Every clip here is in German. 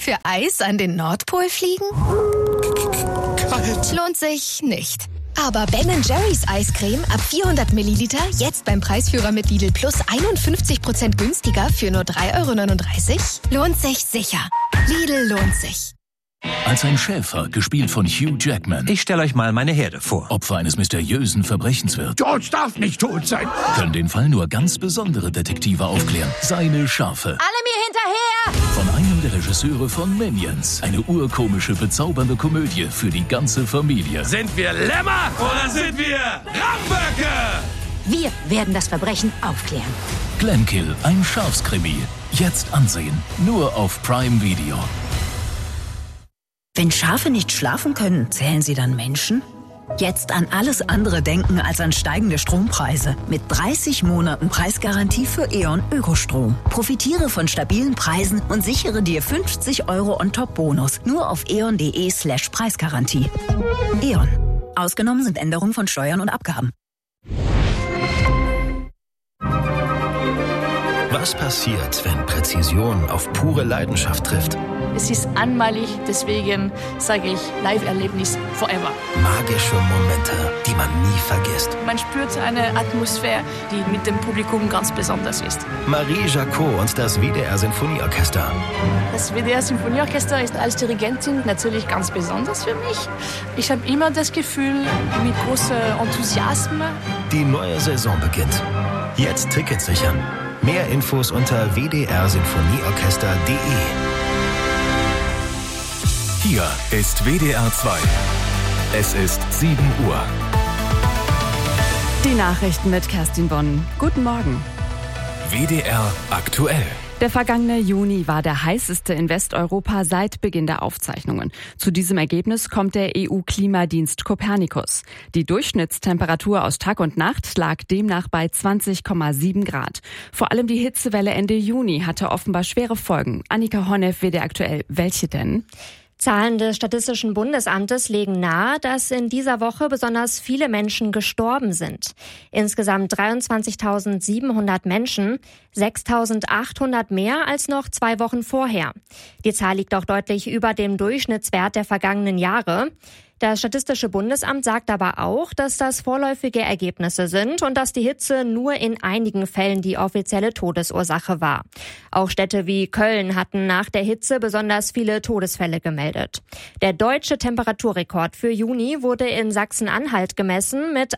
Für Eis an den Nordpol fliegen? Kalt. Lohnt sich nicht. Aber Ben & Jerry's Eiscreme ab 400 Milliliter jetzt beim Preisführer mit Lidl Plus 51% günstiger für nur 3,39 €? Lohnt sich sicher. Lidl lohnt sich. Als ein Schäfer, gespielt von Hugh Jackman. Ich stelle euch mal meine Herde vor. Opfer eines mysteriösen Verbrechens wird. George darf nicht tot sein. Können den Fall nur ganz besondere Detektive aufklären. Seine Schafe. Alle mir hinterher! Von einem der Regisseure von Minions. Eine urkomische, bezaubernde Komödie für die ganze Familie. Sind wir Lämmer oder sind wir Ramböcke? Wir werden das Verbrechen aufklären. Glenkill, ein Schafskrimi. Jetzt ansehen. Nur auf Prime Video. Wenn Schafe nicht schlafen können, zählen sie dann Menschen? Jetzt an alles andere denken als an steigende Strompreise. Mit 30 Monaten Preisgarantie für E.ON Ökostrom. Profitiere von stabilen Preisen und sichere dir 50 € on-top-Bonus. Nur auf eon.de/Preisgarantie. E.ON. Ausgenommen sind Änderungen von Steuern und Abgaben. Was passiert, wenn Präzision auf pure Leidenschaft trifft? Es ist einmalig, deswegen sage ich Live-Erlebnis forever. Magische Momente, die man nie vergisst. Man spürt eine Atmosphäre, die mit dem Publikum ganz besonders ist. Marie Jacot und das WDR Sinfonieorchester. Das WDR Sinfonieorchester ist als Dirigentin natürlich ganz besonders für mich. Ich habe immer das Gefühl, mit großem Enthusiasmus. Die neue Saison beginnt. Jetzt Tickets sichern. Mehr Infos unter wdrsinfonieorchester.de. Hier ist WDR 2. Es ist 7 Uhr. Die Nachrichten mit Kerstin Bonn. Guten Morgen. WDR aktuell. Der vergangene Juni war der heißeste in Westeuropa seit Beginn der Aufzeichnungen. Zu diesem Ergebnis kommt der EU-Klimadienst Copernicus. Die Durchschnittstemperatur aus Tag und Nacht lag demnach bei 20,7 Grad. Vor allem die Hitzewelle Ende Juni hatte offenbar schwere Folgen. Annika Honneff, WDR aktuell. Welche denn? Zahlen des Statistischen Bundesamtes legen nahe, dass in dieser Woche besonders viele Menschen gestorben sind. Insgesamt 23.700 Menschen, 6.800 mehr als noch 2 Wochen vorher. Die Zahl liegt auch deutlich über dem Durchschnittswert der vergangenen Jahre. Das Statistische Bundesamt sagt aber auch, dass das vorläufige Ergebnisse sind und dass die Hitze nur in einigen Fällen die offizielle Todesursache war. Auch Städte wie Köln hatten nach der Hitze besonders viele Todesfälle gemeldet. Der deutsche Temperaturrekord für Juni wurde in Sachsen-Anhalt gemessen mit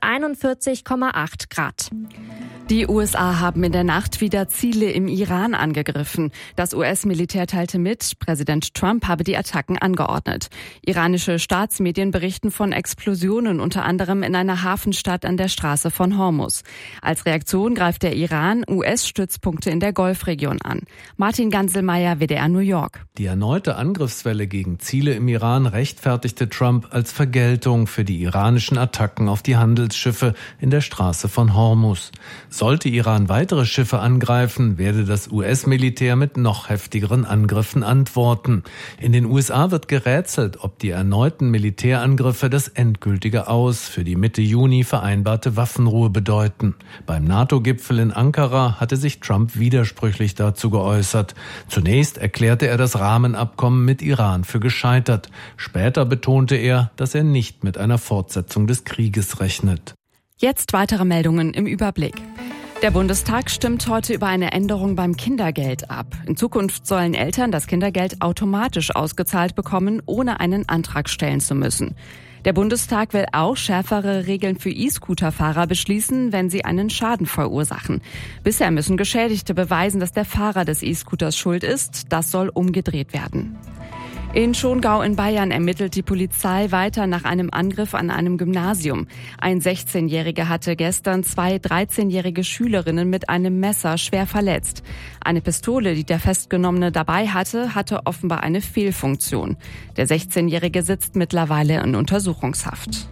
41,8 Grad. Die USA haben in der Nacht wieder Ziele im Iran angegriffen. Das US-Militär teilte mit, Präsident Trump habe die Attacken angeordnet. Iranische Staatsmedien berichten von Explosionen, unter anderem in einer Hafenstadt an der Straße von Hormuz. Als Reaktion greift der Iran US-Stützpunkte in der Golfregion an. Martin Ganselmeier, WDR New York. Die erneute Angriffswelle gegen Ziele im Iran rechtfertigte Trump als Vergeltung für die iranischen Attacken auf die Handelsschiffe in der Straße von Hormuz. Sollte Iran weitere Schiffe angreifen, werde das US-Militär mit noch heftigeren Angriffen antworten. In den USA wird gerätselt, ob die erneuten Militärangriffe das endgültige Aus für die Mitte Juni vereinbarte Waffenruhe bedeuten. Beim NATO-Gipfel in Ankara hatte sich Trump widersprüchlich dazu geäußert. Zunächst erklärte er das Rahmenabkommen mit Iran für gescheitert. Später betonte er, dass er nicht mit einer Fortsetzung des Krieges rechnet. Jetzt weitere Meldungen im Überblick. Der Bundestag stimmt heute über eine Änderung beim Kindergeld ab. In Zukunft sollen Eltern das Kindergeld automatisch ausgezahlt bekommen, ohne einen Antrag stellen zu müssen. Der Bundestag will auch schärfere Regeln für E-Scooter-Fahrer beschließen, wenn sie einen Schaden verursachen. Bisher müssen Geschädigte beweisen, dass der Fahrer des E-Scooters schuld ist. Das soll umgedreht werden. In Schongau in Bayern ermittelt die Polizei weiter nach einem Angriff an einem Gymnasium. Ein 16-Jähriger hatte gestern 2 13-jährige Schülerinnen mit einem Messer schwer verletzt. Eine Pistole, die der Festgenommene dabei hatte, hatte offenbar eine Fehlfunktion. Der 16-Jährige sitzt mittlerweile in Untersuchungshaft.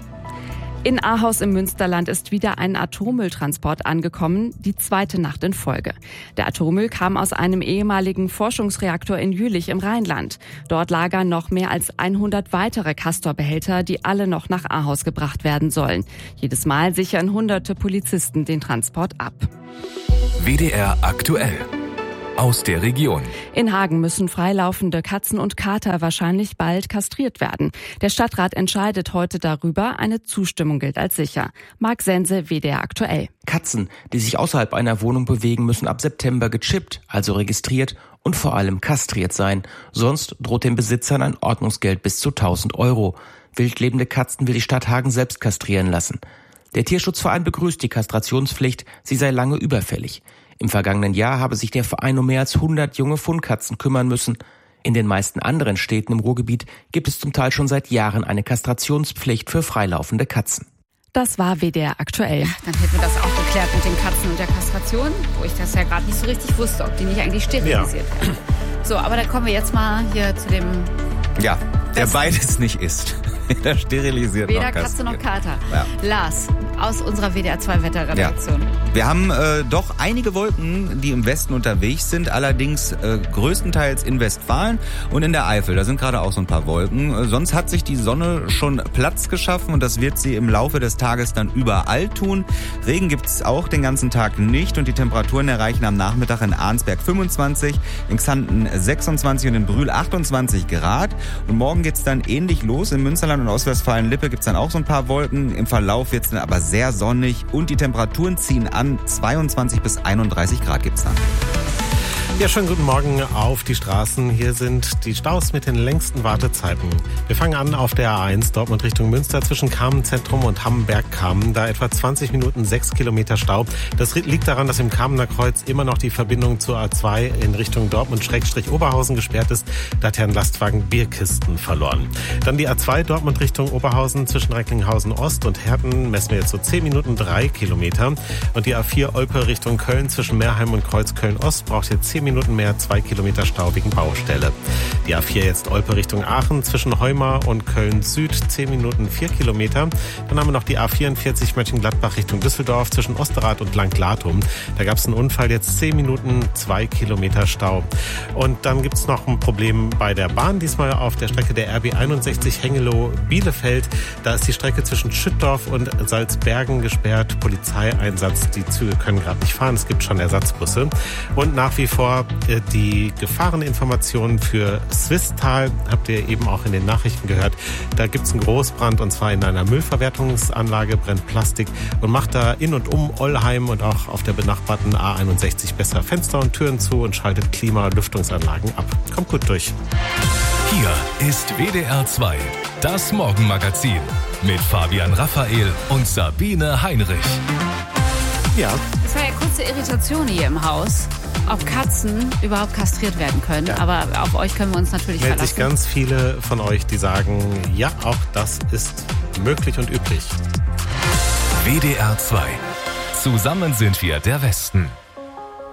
In Ahaus im Münsterland ist wieder ein Atommülltransport angekommen, die 2. Nacht in Folge. Der Atommüll kam aus einem ehemaligen Forschungsreaktor in Jülich im Rheinland. Dort lagern noch mehr als 100 weitere Castor-Behälter, die alle noch nach Ahaus gebracht werden sollen. Jedes Mal sichern hunderte Polizisten den Transport ab. WDR aktuell. aus der Region. In Hagen müssen freilaufende Katzen und Kater wahrscheinlich bald kastriert werden. Der Stadtrat entscheidet heute darüber. Eine Zustimmung gilt als sicher. Marc Sense, WDR aktuell. Katzen, die sich außerhalb einer Wohnung bewegen, müssen ab September gechippt, also registriert und vor allem kastriert sein. Sonst droht den Besitzern ein Ordnungsgeld bis zu 1.000 €. Wildlebende Katzen will die Stadt Hagen selbst kastrieren lassen. Der Tierschutzverein begrüßt die Kastrationspflicht, sie sei lange überfällig. Im vergangenen Jahr habe sich der Verein um mehr als 100 junge Fundkatzen kümmern müssen. In den meisten anderen Städten im Ruhrgebiet gibt es zum Teil schon seit Jahren eine Kastrationspflicht für freilaufende Katzen. Das war WDR aktuell. Dann hätten wir das auch geklärt mit den Katzen und der Kastration, wo ich das ja gerade nicht so richtig wusste, ob die nicht eigentlich sterilisiert werden. So, aber dann kommen wir jetzt mal hier zu dem... Ja, der beides nicht isst. Weder sterilisiert weder noch Katze noch Kater. Ja. Lars, aus unserer WDR 2 Wetterredaktion. Ja. Wir haben doch einige Wolken, die im Westen unterwegs sind, allerdings größtenteils in Westfalen und in der Eifel. Da sind gerade auch so ein paar Wolken. Sonst hat sich die Sonne schon Platz geschaffen und das wird sie im Laufe des Tages dann überall tun. Regen gibt's auch den ganzen Tag nicht und die Temperaturen erreichen am Nachmittag in Arnsberg 25, in Xanten 26 und in Brühl 28 Grad. Und morgen geht's dann ähnlich los. In Münsterland und Ostwestfalen-Lippe gibt's dann auch so ein paar Wolken. Im Verlauf wird's dann aber sehr sonnig und die Temperaturen ziehen an. 22 bis 31 Grad gibt's dann. Ja, schönen guten Morgen auf die Straßen. Hier sind die Staus mit den längsten Wartezeiten. Wir fangen an auf der A1 Dortmund Richtung Münster zwischen Carmen-Zentrum und Hamm-Bergkamen. Da etwa 20 Minuten 6 Kilometer Stau. Das liegt daran, dass im Kamener Kreuz immer noch die Verbindung zur A2 in Richtung Dortmund-Oberhausen gesperrt ist. Da hat ja ein Lastwagen Bierkisten verloren. Dann die A2 Dortmund Richtung Oberhausen zwischen Recklinghausen Ost und Herten messen wir jetzt so 10 Minuten 3 Kilometer. Und die A4 Olpe Richtung Köln zwischen Meerheim und Kreuzköln Ost braucht jetzt 10 Minuten mehr, 2 Kilometer Stau wegen Baustelle. Die A4 jetzt Olpe Richtung Aachen zwischen Heumar und Köln Süd 10 Minuten 4 Kilometer. Dann haben wir noch die A44 Mönchengladbach Richtung Düsseldorf zwischen Osterrad und Langlatum. Da gab es einen Unfall, jetzt 10 Minuten 2 Kilometer Stau. Und dann gibt es noch ein Problem bei der Bahn, diesmal auf der Strecke der RB 61 Hengelo-Bielefeld. Da ist die Strecke zwischen Schüttdorf und Salzbergen gesperrt. Polizeieinsatz, die Züge können gerade nicht fahren. Es gibt schon Ersatzbusse. Und nach wie vor die Gefahreninformationen für Swisttal, habt ihr eben auch in den Nachrichten gehört. Da gibt es einen Großbrand und zwar in einer Müllverwertungsanlage, brennt Plastik und macht da in und um Ollheim und auch auf der benachbarten A61 besser Fenster und Türen zu und schaltet Klima- und Lüftungsanlagen ab. Kommt gut durch. Hier ist WDR 2, das Morgenmagazin mit Fabian Raphael und Sabine Heinrich. Ja. Es war ja kurze Irritation hier im Haus, ob Katzen überhaupt kastriert werden können. Ja. Aber auf euch können wir uns natürlich verlassen. Es sich ganz viele von euch, die sagen, ja, auch das ist möglich und üblich. WDR 2. Zusammen sind wir der Westen.